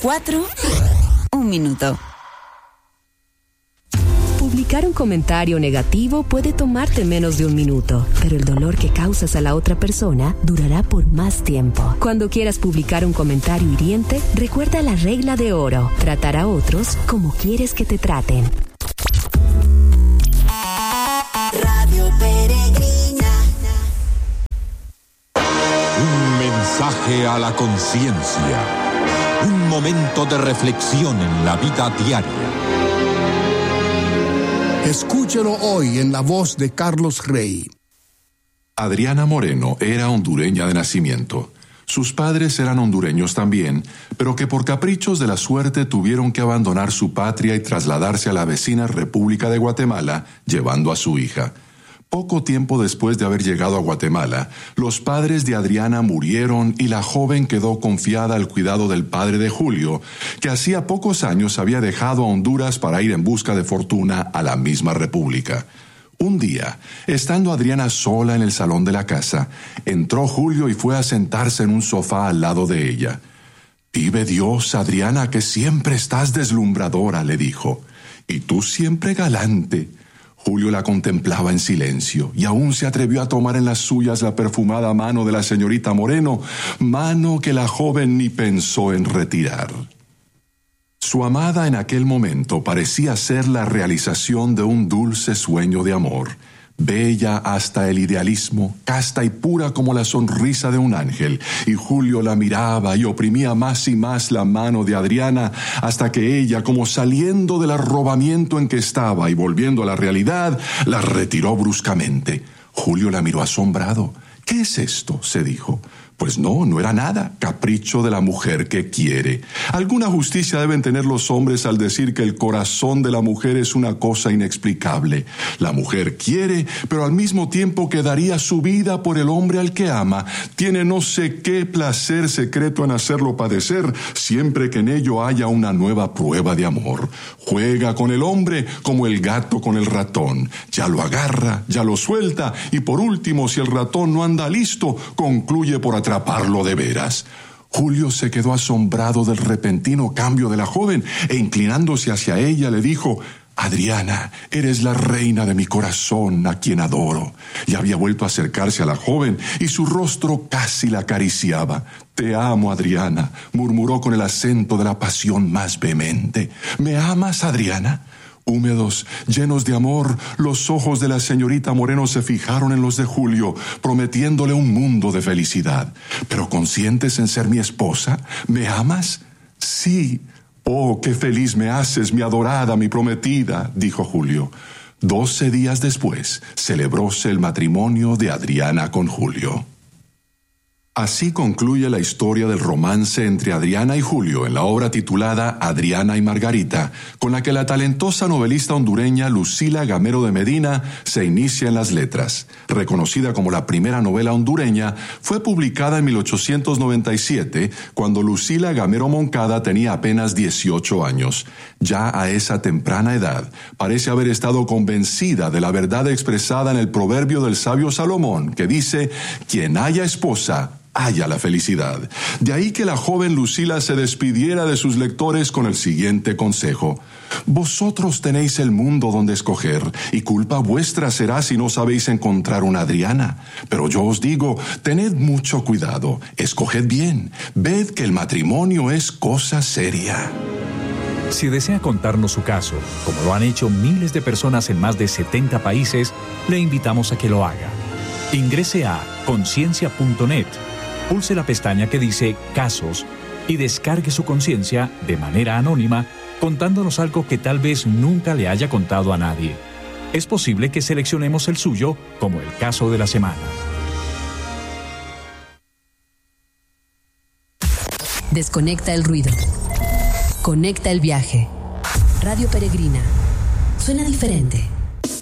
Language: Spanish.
4, 1 minuto. Publicar un comentario negativo puede tomarte menos de 1 minuto, pero el dolor que causas a la otra persona durará por más tiempo. Cuando quieras publicar un comentario hiriente, recuerda la regla de oro: tratar a otros como quieres que te traten. Radio Peregrina. Un mensaje a la conciencia. Un momento de reflexión en la vida diaria. Escúchelo hoy en la voz de Carlos Rey. Adriana Moreno era hondureña de nacimiento. Sus padres eran hondureños también, pero que por caprichos de la suerte tuvieron que abandonar su patria y trasladarse a la vecina República de Guatemala, llevando a su hija. Poco tiempo después de haber llegado a Guatemala, los padres de Adriana murieron y la joven quedó confiada al cuidado del padre de Julio, que hacía pocos años había dejado a Honduras para ir en busca de fortuna a la misma república. Un día, estando Adriana sola en el salón de la casa, entró Julio y fue a sentarse en un sofá al lado de ella. «Vive Dios, Adriana, que siempre estás deslumbradora», le dijo, «y tú siempre galante». Julio la contemplaba en silencio y aún se atrevió a tomar en las suyas la perfumada mano de la señorita Moreno, mano que la joven ni pensó en retirar. Su amada en aquel momento parecía ser la realización de un dulce sueño de amor, bella hasta el idealismo, casta y pura como la sonrisa de un ángel, y Julio la miraba y oprimía más y más la mano de Adriana hasta que ella, como saliendo del arrobamiento en que estaba y volviendo a la realidad, la retiró bruscamente. Julio la miró asombrado. «¿Qué es esto?», se dijo. Pues no era nada, capricho de la mujer que quiere. Alguna justicia deben tener los hombres al decir que el corazón de la mujer es una cosa inexplicable. La mujer quiere, pero al mismo tiempo que daría su vida por el hombre al que ama. Tiene no sé qué placer secreto en hacerlo padecer, siempre que en ello haya una nueva prueba de amor. Juega con el hombre como el gato con el ratón. Ya lo agarra, ya lo suelta, y por último, si el ratón no anda listo, concluye por atraparlo de veras. Julio se quedó asombrado del repentino cambio de la joven e inclinándose hacia ella le dijo: «Adriana, eres la reina de mi corazón, a quien adoro». Y había vuelto a acercarse a la joven y su rostro casi la acariciaba. «Te amo, Adriana», murmuró con el acento de la pasión más vehemente. «¿Me amas, Adriana?». Húmedos, llenos de amor, los ojos de la señorita Moreno se fijaron en los de Julio, prometiéndole un mundo de felicidad. «¿Pero consientes en ser mi esposa? ¿Me amas?». «Sí». «Oh, qué feliz me haces, mi adorada, mi prometida», dijo Julio. 12 días después, celebróse el matrimonio de Adriana con Julio. Así concluye la historia del romance entre Adriana y Julio en la obra titulada Adriana y Margarita, con la que la talentosa novelista hondureña Lucila Gamero de Medina se inicia en las letras. Reconocida como la primera novela hondureña, fue publicada en 1897, cuando Lucila Gamero Moncada tenía apenas 18 años. Ya a esa temprana edad, parece haber estado convencida de la verdad expresada en el proverbio del sabio Salomón, que dice: «Quien haya esposa, haya la felicidad». De ahí que la joven Lucila se despidiera de sus lectores con el siguiente consejo: «Vosotros tenéis el mundo donde escoger, y culpa vuestra será si no sabéis encontrar una Adriana. Pero yo os digo, tened mucho cuidado, escoged bien, ved que el matrimonio es cosa seria». Si desea contarnos su caso, como lo han hecho miles de personas en más de 70 países, le invitamos a que lo haga. Ingrese a conciencia.net, pulse la pestaña que dice Casos y descargue su conciencia de manera anónima, contándonos algo que tal vez nunca le haya contado a nadie. Es posible que seleccionemos el suyo como el caso de la semana. Desconecta el ruido. Conecta el viaje. Radio Peregrina. Suena diferente.